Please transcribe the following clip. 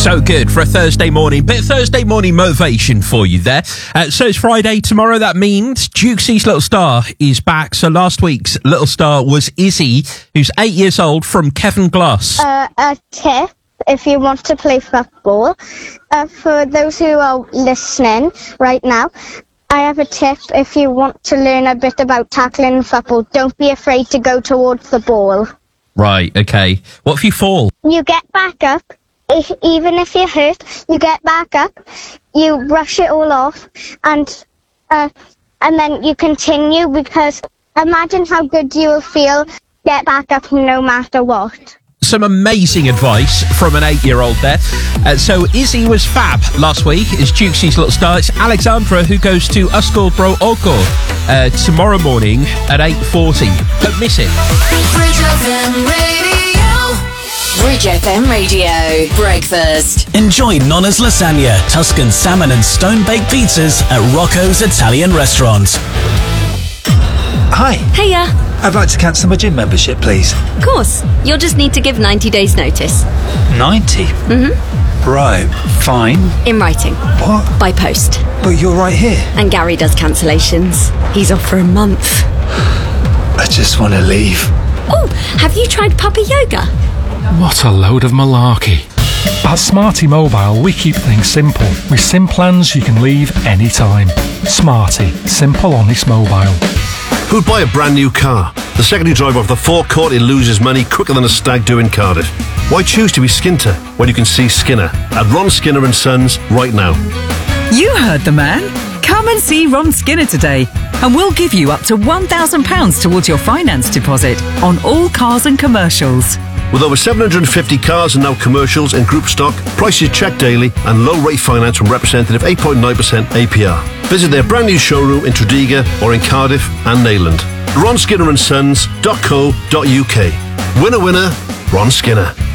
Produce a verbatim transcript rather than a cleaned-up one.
So good for a Thursday morning. Bit of Thursday morning motivation for you there. Uh, so it's Friday tomorrow. That means Jukesy's Little Star is back. So last week's Little Star was Izzy, who's eight years old, from Kevin Glass. Uh, a tip, if you want to play football, uh, for those who are listening right now, I have a tip. If you want to learn a bit about tackling football, don't be afraid to go towards the ball. Right, okay. What if you fall? You get back up. If, even if you're hurt, you get back up, you brush it all off, and uh, and then you continue, because imagine how good you will feel. Get back up no matter what. Some amazing advice from an eight-year-old there. Uh, so Izzy was fab last week. It's Jukesy's Little Star. It's Alexandra who goes to Ysgol Bro Ogor uh, tomorrow morning at eight forty. Don't miss it. Bridge F M Radio. Bridge F M Radio. Breakfast. Enjoy Nonna's Lasagna, Tuscan salmon and stone-baked pizzas at Rocco's Italian Restaurant. Hi. Hiya. I'd like to cancel my gym membership, please. Of course. You'll just need to give ninety days notice. ninety? Mm-hmm. Right, fine. In writing. What? By post. But you're right here. And Gary does cancellations. He's off for a month. I just want to leave. Oh, have you tried puppy yoga? What a load of malarkey. At Smarty Mobile, we keep things simple. With SIM plans you can leave anytime. Smarty. Simple, honest mobile. Who'd buy a brand new car? The secondary driver of the forecourt, he loses money quicker than a stag do in Cardiff. Why choose to be Skinter when you can see Skinner at Ron Skinner and Sons right now? You heard the man. Come and see Ron Skinner today, and we'll give you up to one thousand pounds towards your finance deposit on all cars and commercials. With over seven hundred fifty cars and now commercials in group stock, prices checked daily, and low rate finance from representative eight point nine percent A P R. Visit their brand new showroom in Tredegar or in Cardiff and Neyland. ron skinner and sons dot co dot uk. Winner winner, Ron Skinner.